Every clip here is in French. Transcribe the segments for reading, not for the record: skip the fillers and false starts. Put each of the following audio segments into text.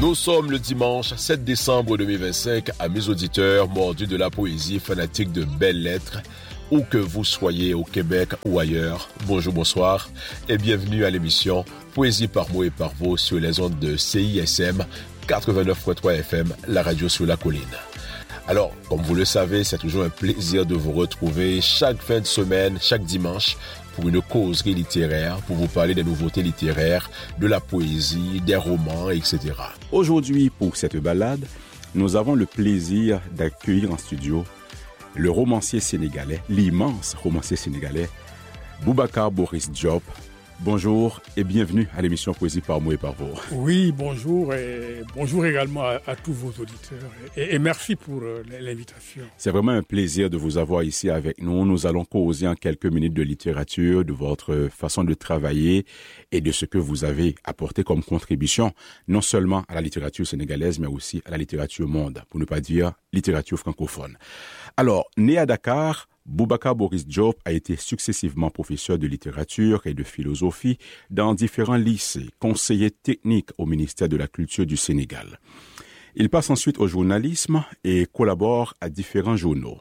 Nous sommes le dimanche 7 décembre 2025. À mes auditeurs mordus de la poésie, fanatiques de belles lettres, où que vous soyez au Québec ou ailleurs, bonjour, bonsoir et bienvenue à l'émission Poésie par mots et par vous sur les ondes de CISM 89.3 FM, la radio sur la colline. Alors, comme vous le savez, c'est toujours un plaisir de vous retrouver chaque fin de semaine, chaque dimanche, pour une causerie littéraire, pour vous parler des nouveautés littéraires, de la poésie, des romans, etc. Aujourd'hui, pour cette balade, nous avons le plaisir d'accueillir en studio le romancier sénégalais, l'immense romancier sénégalais, Boubacar Boris Diop. Bonjour et bienvenue à l'émission Poésie par mots et par vous. Oui, bonjour et bonjour également à tous vos auditeurs et merci pour l'invitation. C'est vraiment un plaisir de vous avoir ici avec nous. Nous allons causer en quelques minutes de littérature, de votre façon de travailler et de ce que vous avez apporté comme contribution, non seulement à la littérature sénégalaise, mais aussi à la littérature monde, pour ne pas dire littérature francophone. Alors, né à Dakar, Boubacar Boris Diop a été successivement professeur de littérature et de philosophie dans différents lycées, conseiller technique au ministère de la Culture du Sénégal. Il passe ensuite au journalisme et collabore à différents journaux.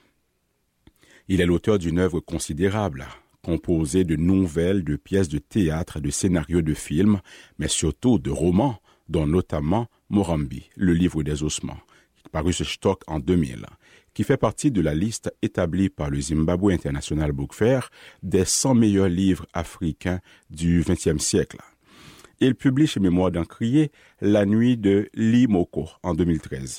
Il est l'auteur d'une œuvre considérable, composée de nouvelles, de pièces de théâtre, de scénarios de films, mais surtout de romans, dont notamment Morambi, le livre des ossements, paru chez Stock en 2000. Qui fait partie de la liste établie par le Zimbabwe International Book Fair des 100 meilleurs livres africains du XXe siècle. Il publie chez Mémoire d'Encrier La nuit de Limoko en 2013.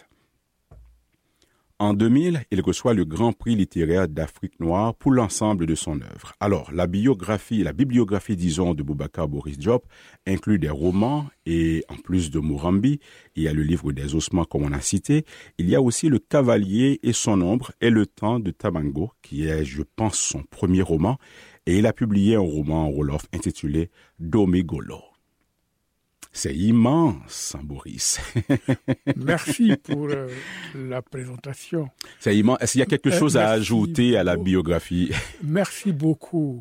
En 2000, il reçoit le Grand Prix littéraire d'Afrique noire pour l'ensemble de son œuvre. Alors, la bibliographie, disons, de Boubacar Boris Diop inclut des romans et, en plus de Morambi, il y a le livre des ossements, comme on a cité. Il y a aussi Le Cavalier et son ombre et Le temps de Tabango, qui est, je pense, son premier roman. Et il a publié un roman en wolof intitulé Domigolo. C'est immense, Boris. Merci pour la présentation. C'est immense. Est-ce qu'il y a quelque chose à ajouter beaucoup à la biographie? Merci beaucoup.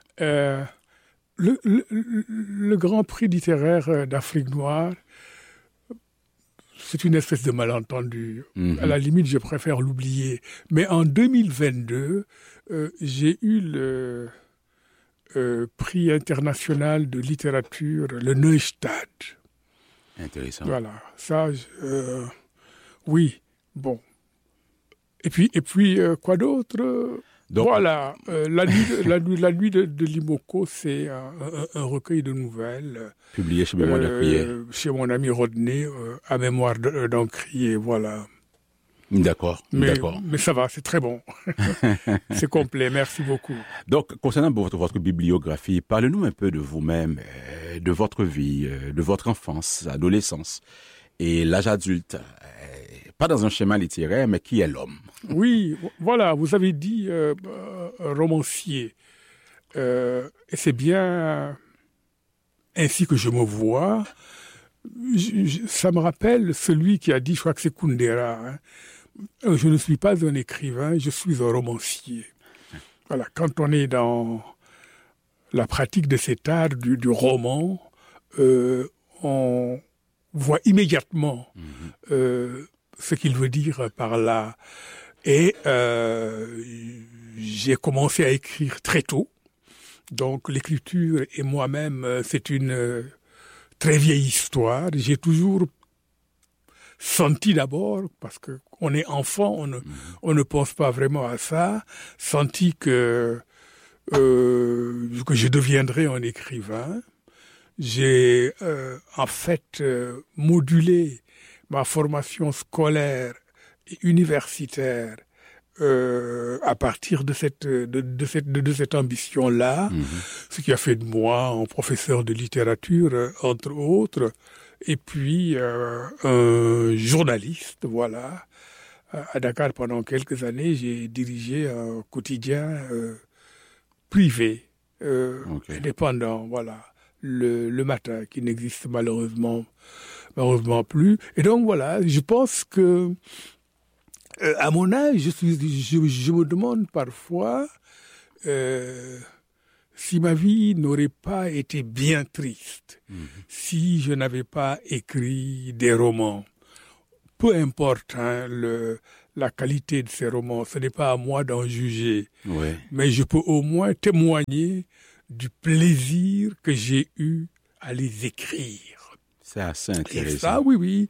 Le Grand Prix littéraire d'Afrique noire, c'est une espèce de malentendu. À la limite, je préfère l'oublier. Mais en 2022, j'ai eu le prix international de littérature, le Neustadt. Intéressant. Voilà, ça, oui, bon. Et puis quoi d'autre? Donc, voilà, la nuit de Limoko, c'est un recueil de nouvelles. Publié chez Mémoire d'Encrier. Chez mon ami Rodney, à Mémoire d'Encrier, voilà. D'accord. Mais ça va, c'est très bon. C'est complet, merci beaucoup. Donc, concernant votre bibliographie, parlez-nous un peu de vous-même, de votre vie, de votre enfance, adolescence et l'âge adulte. Pas dans un schéma littéraire, mais qui est l'homme? Oui, voilà, vous avez dit romancier. Et c'est bien ainsi que je me vois. Ça me rappelle celui qui a dit, je crois que c'est Kundera, hein, je ne suis pas un écrivain, je suis un romancier. Voilà, quand on est dans la pratique de cet art du roman, on voit immédiatement ce qu'il veut dire par là. Et j'ai commencé à écrire très tôt. Donc l'écriture et moi-même, c'est une très vieille histoire. J'ai toujours senti d'abord, parce que on est enfant, on ne pense pas vraiment à ça, senti que je deviendrais un écrivain. J'ai en fait modulé ma formation scolaire et universitaire à partir de cette ambition-là, ce qui a fait de moi un professeur de littérature, entre autres, et puis un journaliste, voilà. À Dakar, pendant quelques années, j'ai dirigé un quotidien privé, indépendant, voilà, le matin, qui n'existe malheureusement plus. Et donc voilà, je pense que à mon âge, je me demande parfois si ma vie n'aurait pas été bien triste, si je n'avais pas écrit des romans. Peu importe la qualité de ces romans, ce n'est pas à moi d'en juger, mais je peux au moins témoigner du plaisir que j'ai eu à les écrire. C'est assez intéressant. Et ça, oui.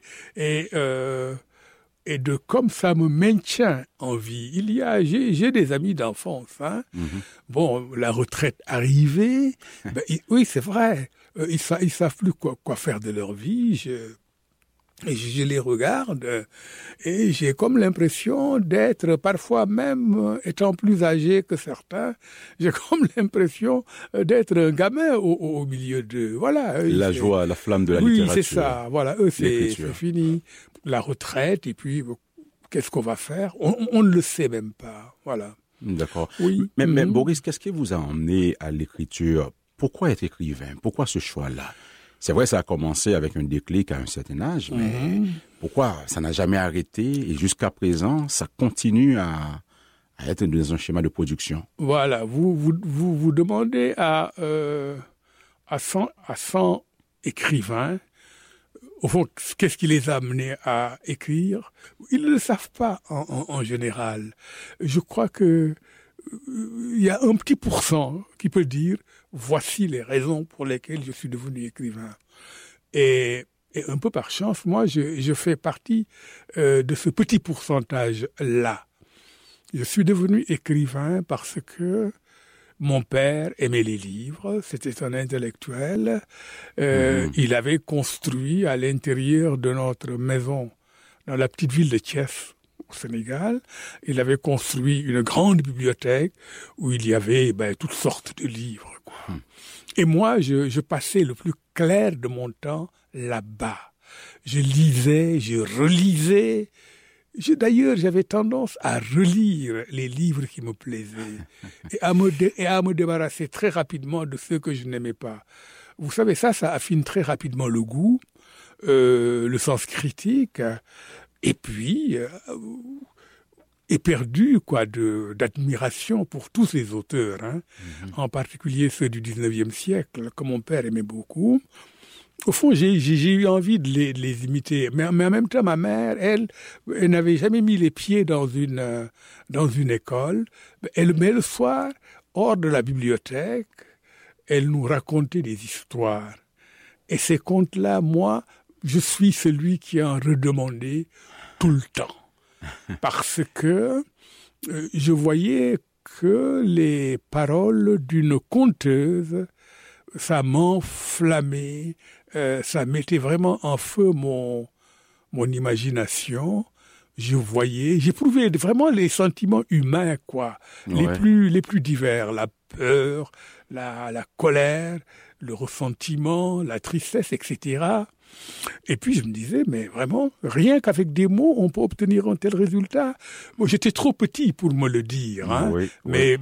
Et de comme ça me maintient en vie. J'ai des amis d'enfance. Bon, la retraite arrivée, oui, c'est vrai. Ils savent plus quoi faire de leur vie. Je les regarde et j'ai comme l'impression d'être, parfois même étant plus âgé que certains, j'ai comme l'impression d'être un gamin au milieu d'eux. Voilà. La joie, la flamme de la littérature. Oui, c'est ça. Voilà, eux, c'est fini. La retraite, et puis, qu'est-ce qu'on va faire ? On ne le sait même pas. Voilà. D'accord. Oui. Mais Boris, qu'est-ce qui vous a emmené à l'écriture ? Pourquoi être écrivain ? Pourquoi ce choix-là ? C'est vrai, ça a commencé avec un déclic à un certain âge, mais pourquoi ça n'a jamais arrêté et jusqu'à présent, ça continue à être dans un schéma de production? Voilà, vous demandez à 100 écrivains, au fond, qu'est-ce qui les a amenés à écrire? Ils ne le savent pas en général. Je crois que il y a un petit pourcent qui peut dire voici les raisons pour lesquelles je suis devenu écrivain. Et un peu par chance, moi, je fais partie de ce petit pourcentage-là. Je suis devenu écrivain parce que mon père aimait les livres, c'était un intellectuel. Il avait construit à l'intérieur de notre maison, dans la petite ville de Thiès, au Sénégal, il avait construit une grande bibliothèque où il y avait toutes sortes de livres, quoi. Et moi, je passais le plus clair de mon temps là-bas. Je lisais, je relisais. D'ailleurs, j'avais tendance à relire les livres qui me plaisaient et à me débarrasser très rapidement de ceux que je n'aimais pas. Vous savez, ça affine très rapidement le goût, le sens critique. Et puis, éperdu d'admiration pour tous ces auteurs, en particulier ceux du 19e siècle, que mon père aimait beaucoup. Au fond, j'ai eu envie de les imiter. Mais en même temps, ma mère, elle n'avait jamais mis les pieds dans une école. Mais le soir, hors de la bibliothèque, elle nous racontait des histoires. Et ces contes-là, moi, je suis celui qui en redemandait tout le temps. Parce que je voyais que les paroles d'une conteuse, ça m'enflammait, ça mettait vraiment en feu mon imagination. J'éprouvais vraiment les sentiments humains, quoi, les plus divers, la peur, la colère, le ressentiment, la tristesse, etc. Et puis je me disais, mais vraiment, rien qu'avec des mots, on peut obtenir un tel résultat. Moi, j'étais trop petit pour me le dire, mais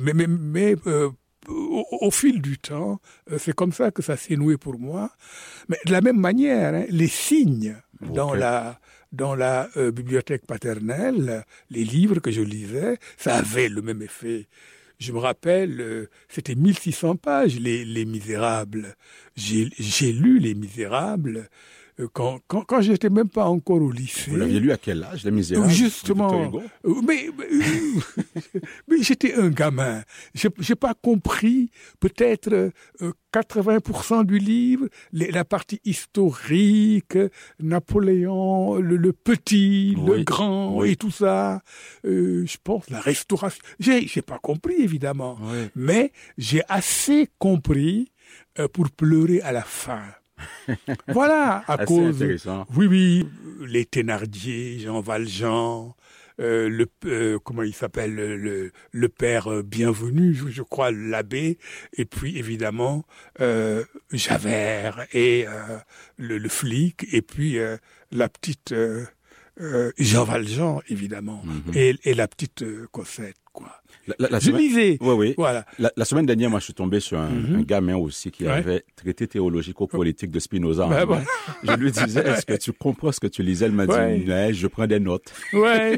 au fil du temps, c'est comme ça que ça s'est noué pour moi. Mais de la même manière, les signes dans la bibliothèque paternelle, les livres que je lisais, ça avait le même effet. Je me rappelle, c'était 1600 pages, les Misérables. J'ai lu Les Misérables quand j'étais même pas encore au lycée. Vous l'aviez lu à quel âge, Les Misérables? Justement. Mais j'étais un gamin. J'ai pas compris peut-être 80% du livre, la partie historique, Napoléon, le petit, le grand et tout ça. Je pense la restauration. J'ai pas compris évidemment, mais j'ai assez compris pour pleurer à la fin. Voilà, à cause. Intéressant. Oui, les Thénardier, Jean Valjean, comment il s'appelle, le père bienvenu, je crois, l'abbé, et puis évidemment Javert et le flic, et puis la petite Jean Valjean, évidemment, et la petite Cosette, quoi. Je lisais. Oui. Voilà. La semaine dernière, moi, je suis tombé sur un gamin aussi qui avait traité théologico-politique de Spinoza. Je lui disais, est-ce que tu comprends ce que tu lisais? Elle m'a dit, je prends des notes. Ouais.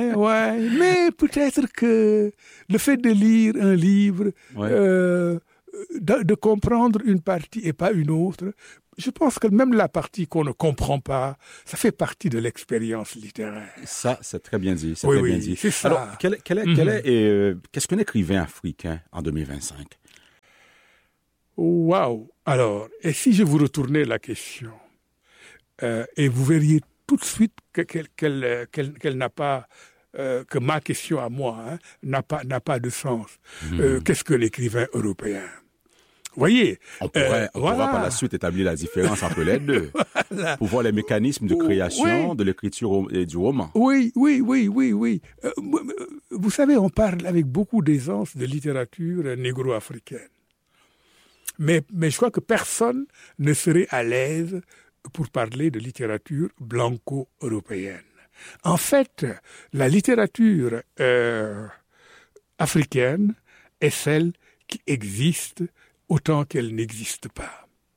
Mais peut-être que le fait de lire un livre de comprendre une partie et pas une autre. Je pense que même la partie qu'on ne comprend pas, ça fait partie de l'expérience littéraire. Ça, c'est très bien dit. Oui, Bien dit. c'est ça. Alors, qu'est-ce qu'un écrivain africain en 2025? Waouh! Alors, et si je vous retournais la question, et vous verriez tout de suite qu'elle n'a pas, que ma question à moi n'a pas de sens. Qu'est-ce que l'écrivain européen? Voyez, on pourra par la suite établir la différence entre les deux, voilà. Pour voir les mécanismes de création de l'écriture et du roman. Oui. Vous savez, on parle avec beaucoup d'aisance de littérature négro-africaine. Mais je crois que personne ne serait à l'aise pour parler de littérature blanco-européenne. En fait, la littérature africaine est celle qui existe autant qu'elle n'existe pas.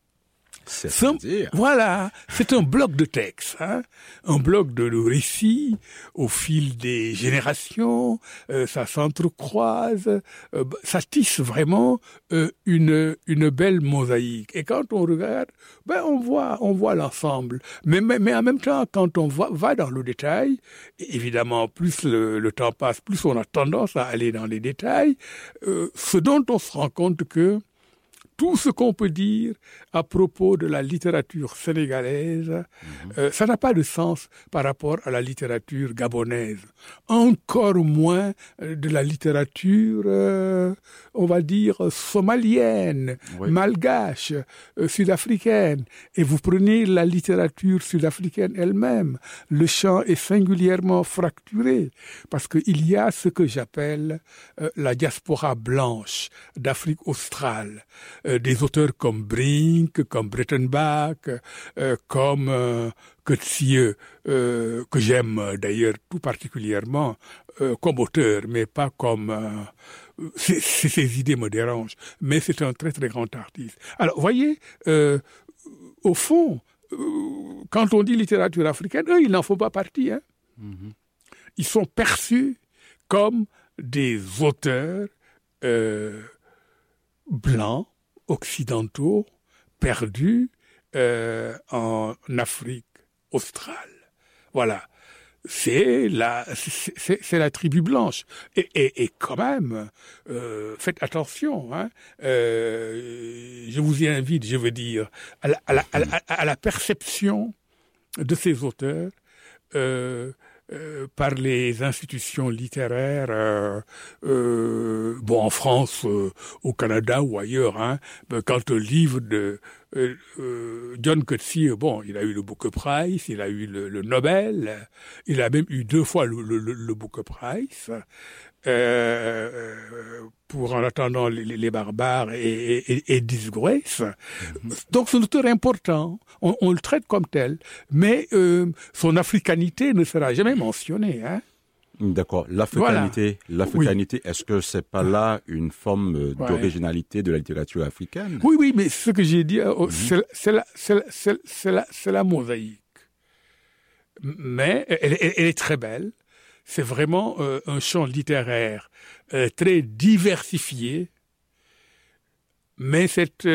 Voilà, c'est un bloc de texte, un bloc de récits au fil des générations, ça s'entrecroise, ça tisse vraiment une belle mosaïque. Et quand on regarde, on voit l'ensemble. Mais en même temps, quand on va dans le détail, évidemment, plus le temps passe, plus on a tendance à aller dans les détails, ce dont on se rend compte que tout ce qu'on peut dire à propos de la littérature sénégalaise, ça n'a pas de sens par rapport à la littérature gabonaise. Encore moins de la littérature, on va dire, somalienne, malgache, sud-africaine. Et vous prenez la littérature sud-africaine elle-même. Le champ est singulièrement fracturé parce qu'il y a ce que j'appelle la diaspora blanche d'Afrique australe. Des auteurs comme Brink, comme Breitenbach, comme Coetzee, que j'aime d'ailleurs tout particulièrement comme auteur, mais pas comme... Ses idées me dérangent, mais c'est un très très grand artiste. Alors, voyez, au fond, quand on dit littérature africaine, eux, ils n'en font pas partie. Ils sont perçus comme des auteurs blancs, occidentaux, perdus en Afrique australe. Voilà. C'est la tribu blanche. Et quand même, faites attention. Je vous y invite, je veux dire, à la perception de ces auteurs par les institutions littéraires, en France, au Canada ou ailleurs. Quand le livre de John Coetzee, il a eu le Booker Prize, il a eu le Nobel, il a même eu 2 fois le Booker Prize. Pour En attendant les barbares et Disgrace. Donc c'est un auteur important, on le traite comme tel, mais son africanité ne sera jamais mentionnée. D'accord. L'africanité, est-ce que c'est pas là une forme d'originalité de la littérature africaine? Oui, mais ce que j'ai dit, c'est la mosaïque. Mais elle est très belle. C'est vraiment un champ littéraire très diversifié, mais cette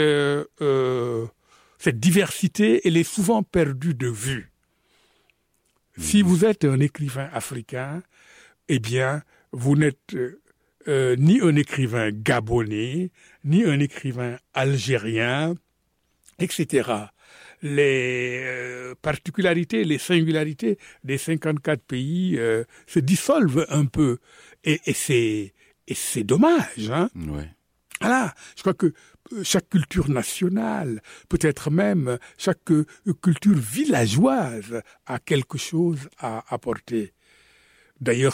diversité, elle est souvent perdue de vue. Si vous êtes un écrivain africain, eh bien, vous n'êtes ni un écrivain gabonais, ni un écrivain algérien, etc. Les particularités, les singularités des 54 pays se dissolvent un peu. Et c'est dommage. Voilà. Je crois que chaque culture nationale, peut-être même chaque culture villageoise a quelque chose à apporter. D'ailleurs,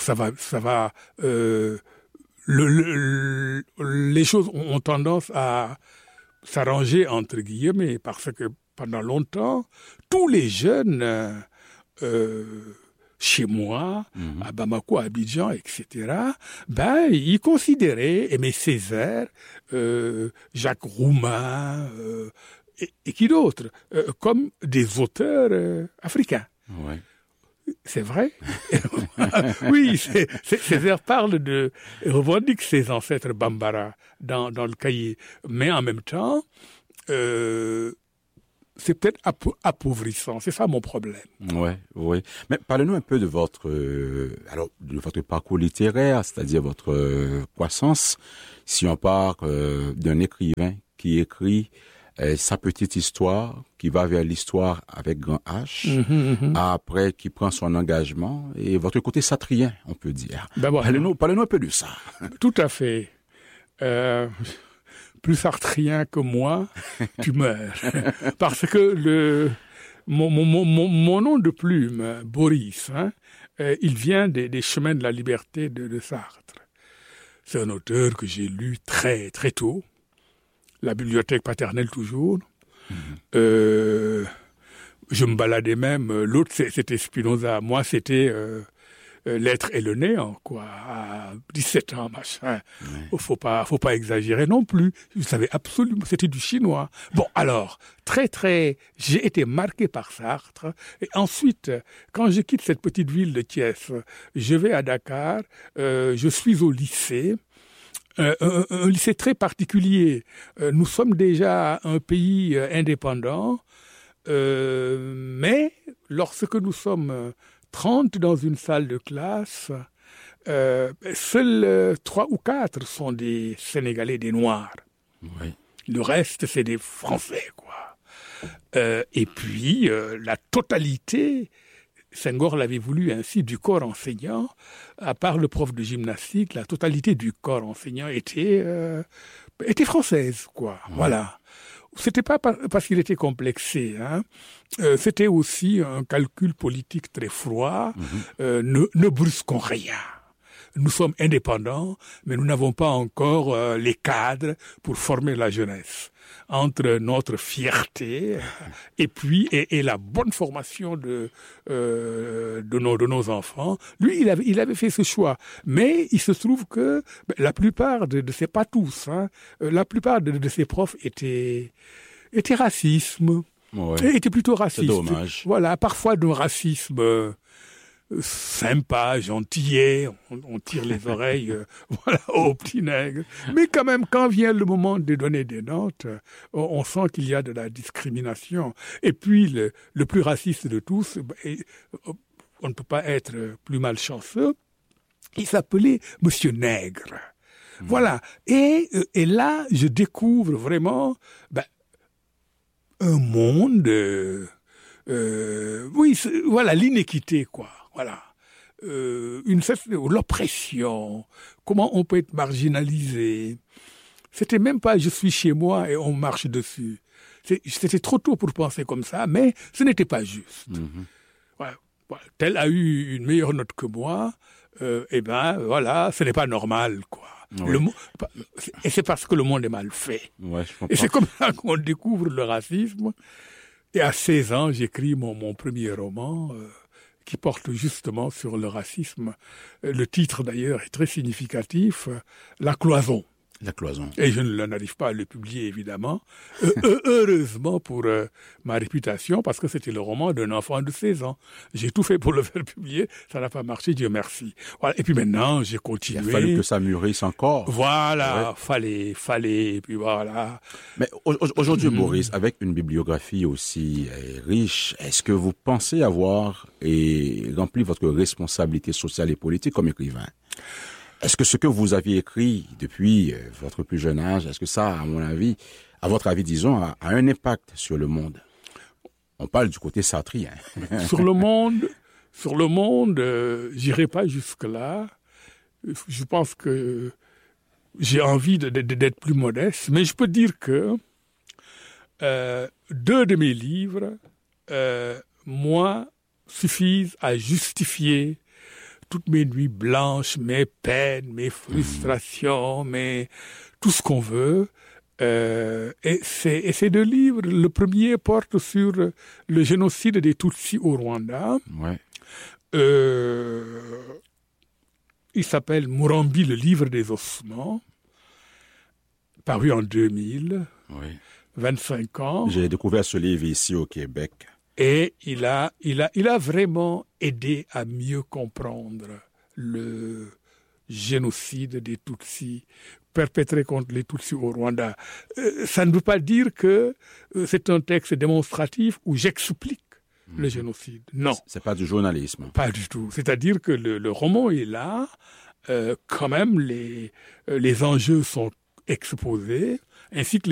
les choses ont tendance à s'arranger entre guillemets parce que pendant longtemps, tous les jeunes chez moi, à Bamako, à Abidjan, etc., ils considéraient Aimé Césaire, Jacques Roumain et qui d'autre, comme des auteurs africains. C'est vrai. Oui, Césaire revendique ses ancêtres Bambara dans le cahier. Mais en même temps, c'est peut-être appauvrissant. C'est ça mon problème. Oui. Mais parlez-nous un peu de votre parcours littéraire, c'est-à-dire votre croissance. Si on part d'un écrivain qui écrit sa petite histoire, qui va vers l'histoire avec grand H, après qui prend son engagement, et votre côté satrien, on peut dire. Ben voilà. Parlez-nous un peu de ça. Tout à fait. Plus sartrien que moi, tu meurs. Parce que mon nom de plume, Boris, il vient des chemins de la liberté de Sartre. C'est un auteur que j'ai lu très, très tôt. La bibliothèque paternelle toujours. Je me baladais même. L'autre, c'était Spinoza. Moi, c'était L'être et le néant, quoi. À 17 ans, machin. Faut pas exagérer non plus. Je savais absolument. C'était du chinois. Bon, alors, j'ai été marqué par Sartre. Et ensuite, quand je quitte cette petite ville de Thiès, je vais à Dakar. Je suis au lycée. Un lycée très particulier. Nous sommes déjà un pays indépendant, mais lorsque nous sommes 30 dans une salle de classe, seuls 3 ou 4 sont des Sénégalais, des Noirs. Oui. Le reste, c'est des Français, quoi. Et puis, la totalité... Senghor l'avait voulu ainsi, du corps enseignant, à part le prof de gymnastique, la totalité du corps enseignant était française, quoi. Voilà. C'était pas parce qu'il était complexé, c'était aussi un calcul politique très froid. Ne brusquons rien. Nous sommes indépendants, mais nous n'avons pas encore les cadres pour former la jeunesse. Entre notre fierté et puis et la bonne formation de nos enfants. Lui, il avait fait ce choix. Mais il se trouve que la plupart de ces, pas tous, la plupart de ces profs étaient racisme. Étaient plutôt racistes. C'est dommage. Voilà, parfois d'un racisme sympa, gentillet, on tire les oreilles au petit nègre. Mais quand même, quand vient le moment de donner des notes, on sent qu'il y a de la discrimination. Et puis, le plus raciste de tous, on ne peut pas être plus malchanceux, il s'appelait Monsieur Nègre. Voilà. Et là, je découvre vraiment un monde... voilà, l'inéquité, quoi. Voilà. L'oppression, comment on peut être marginalisé. C'était même pas je suis chez moi et on marche dessus. C'était trop tôt pour penser comme ça, mais ce n'était pas juste. Voilà. Tel a eu une meilleure note que moi, voilà, ce n'est pas normal, quoi. Oui. Et c'est parce que le monde est mal fait. Ouais, je comprends. Et c'est comme ça qu'on découvre le racisme. Et à 16 ans, j'écris mon premier roman qui porte justement sur le racisme. Le titre, d'ailleurs, est très significatif, La Cloison. La Cloison. Et je n'arrive pas à le publier, évidemment. Heureusement pour ma réputation, parce que c'était le roman d'un enfant de 16 ans. J'ai tout fait pour le faire publier, ça n'a pas marché, Dieu merci. Voilà. Et puis maintenant, j'ai continué. Il a fallu que ça mûrisse encore. Voilà, fallait, et puis voilà. Mais aujourd'hui, Boris, avec une bibliographie aussi riche, est-ce que vous pensez avoir rempli votre responsabilité sociale et politique comme écrivain? Est-ce que ce que vous aviez écrit depuis votre plus jeune âge, est-ce que ça, à votre avis, disons, a un impact sur le monde? On parle du côté sartrien. Sur le monde, j'irai pas jusque-là. Je pense que j'ai envie d'être plus modeste, mais je peux dire que 2 de mes livres, moi, suffisent à justifier toutes mes nuits blanches, mes peines, mes frustrations, tout ce qu'on veut. Et ces 2 livres, le premier porte sur le génocide des Tutsis au Rwanda. Ouais. Il s'appelle Murambi, le livre des ossements, paru en 2000, oui. 25 ans. J'ai découvert ce livre ici au Québec. Et il a vraiment aidé à mieux comprendre le génocide des Tutsis perpétré contre les Tutsis au Rwanda. Ça ne veut pas dire que c'est un texte démonstratif où j'explique le génocide. Non. C'est pas du journalisme. Pas du tout. C'est-à-dire que le roman est là, quand même les enjeux sont exposés, ainsi que